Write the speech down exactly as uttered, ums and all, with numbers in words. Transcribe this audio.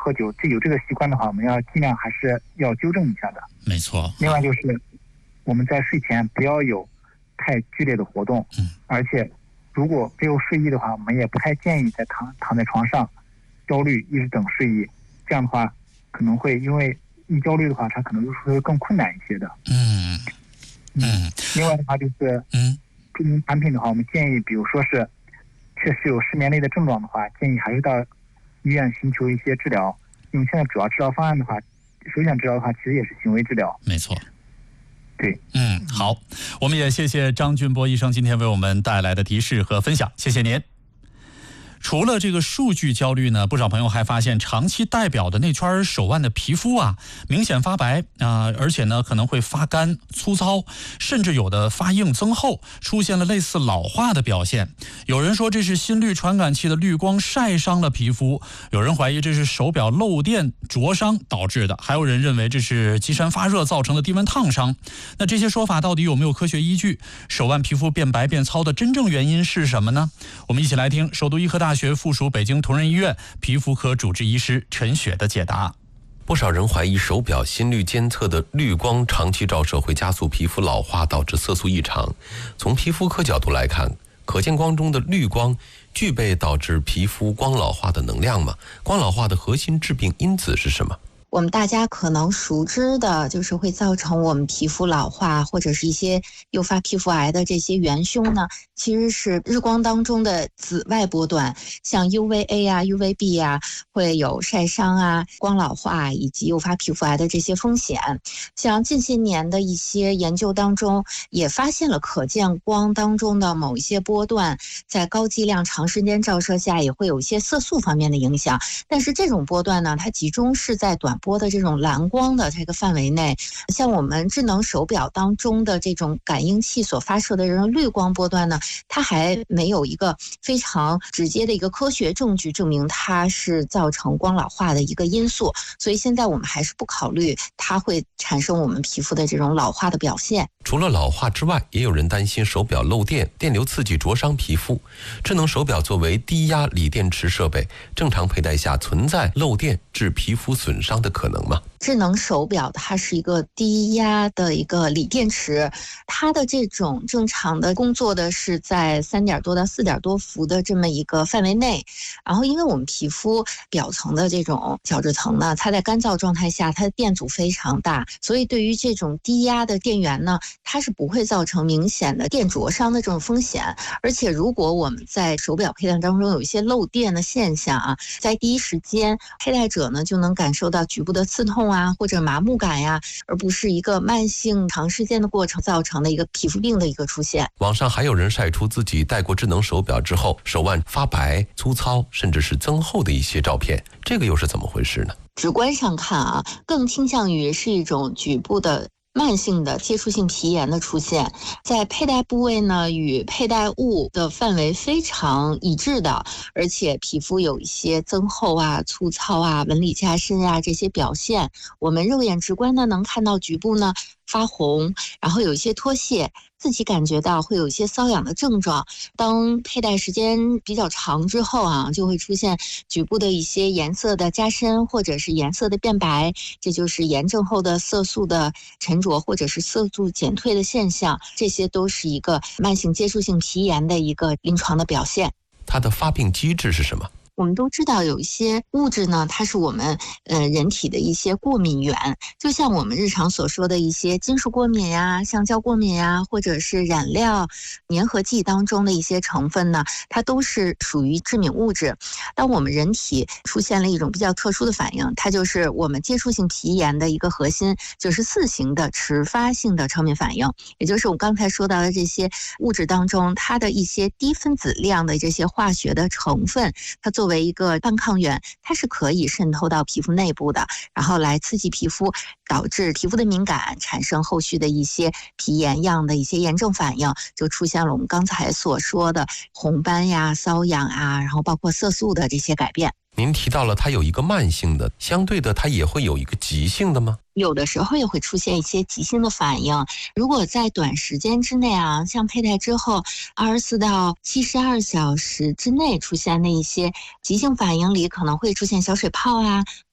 喝酒，这有这个习惯的话，我们要尽量还是要纠正一下的。 没错。 另外就是我们在睡前不要有太剧烈的活动， 嗯， 而且如果没有睡意的话，我们也不太建议在躺躺在床上焦虑一直等睡意，这样的话可能会因为一焦虑的话，它可能入睡会更困难一些的。 嗯嗯。 另外的话就是嗯， 智能产品的话，我们建议比如说是确实有失眠类的症状的话，建议还是到医院寻求一些治疗。因为现在主要治疗方案的话，首选治疗的话其实也是行为治疗。 没错。 对， 嗯，好，我们也谢谢张俊波医生今天为我们带来的提示和分享，谢谢您。除了这个数据焦虑呢，不少朋友还发现长期戴表的那圈手腕的皮肤啊，明显发白啊、呃，而且呢可能会发干、粗糙，甚至有的发硬增厚，出现了类似老化的表现。有人说这是心率传感器的滤光晒伤了皮肤，有人怀疑这是手表漏电灼伤导致的，还有人认为这是机身发热造成的低温烫伤。那这些说法到底有没有科学依据？手腕皮肤变白变糙的真正原因是什么呢？我们一起来听首都医科大学附属北京同仁医院皮肤科主治医师陈雪的解答。 不少人怀疑手表心率监测的滤光长期照射会加速皮肤老化，导致色素异常。从皮肤科角度来看，可见光中的滤光具备导致皮肤光老化的能量吗？光老化的核心致病因子是什么？ 我们大家可能熟知的就是会造成我们皮肤老化或者是一些诱发皮肤癌的这些元凶呢，其实是日光当中的紫外波段，像 U V A 啊 U V B 啊，会有晒伤啊、光老化以及诱发皮肤癌的这些风险。像近些年的一些研究当中也发现了可见光当中的某一些波段在高剂量长时间照射下也会有一些色素方面的影响，但是这种波段呢，它集中是在短波的这种蓝光的这个范围内。像我们智能手表当中的这种感应器所发射的这种绿光波段呢，它还没有一个非常直接的一个科学证据证明它是造成光老化的一个因素，所以现在我们还是不考虑它会产生我们皮肤的这种老化的表现。 除了老化之外，也有人担心手表漏电，电流刺激灼伤皮肤。智能手表作为低压锂电池设备，正常佩戴下存在漏电致皮肤损伤的可能吗？ 智能手表它是一个低压的一个锂电池，它的这种正常的工作的是在三点多到四点多伏的这么一个范围内。然后因为我们皮肤表层的这种角质层呢，它在干燥状态下它的电阻非常大，所以对于这种低压的电源呢，它是不会造成明显的电灼伤的这种风险。而且如果我们在手表佩戴当中有一些漏电的现象啊，在第一时间佩戴者呢就能感受到局部的刺痛啊或者麻木感呀，而不是一个慢性长时间的过程造成的一个皮肤病的一个出现。 网上还有人晒出自己戴过智能手表之后手腕发白、粗糙甚至是增厚的一些照片，这个又是怎么回事呢？ 直观上看啊，更倾向于是一种局部的慢性的接触性皮炎的出现，在佩戴部位呢与佩戴物的范围非常一致的，而且皮肤有一些增厚啊、粗糙啊、纹理加深啊这些表现，我们肉眼直观的能看到局部呢发红，然后有一些脱屑，自己感觉到会有一些瘙痒的症状。当佩戴时间比较长之后啊，就会出现局部的一些颜色的加深或者是颜色的变白，这就是炎症后的色素的沉着或者是色素减退的现象，这些都是一个慢性接触性皮炎的一个临床的表现。 它的发病机制是什么？ 我们都知道有一些物质呢，它是我们呃人体的一些过敏源，就像我们日常所说的一些金属过敏呀、橡胶过敏呀，或者是染料、粘合剂当中的一些成分呢，它都是属于致敏物质。当我们人体出现了一种比较特殊的反应，它就是我们接触性皮炎的一个核心，就是四型的迟发性的超敏反应，也就是我刚才说到的这些物质当中，它的一些低分子量的这些化学的成分，它作为一个半抗原，它是可以渗透到皮肤内部的，然后来刺激皮肤，导致皮肤的敏感，产生后续的一些皮炎样的一些炎症反应，就出现了我们刚才所说的红斑呀、瘙痒啊，然后包括色素的这些改变。 您提到了它有一个慢性的，相对的它也会有一个急性的吗？ 有的时候也会出现一些急性的反应，如果在短时间之内啊，像佩戴之后二十四到七十二小时之内出现的一些急性反应里，可能会出现小水泡啊，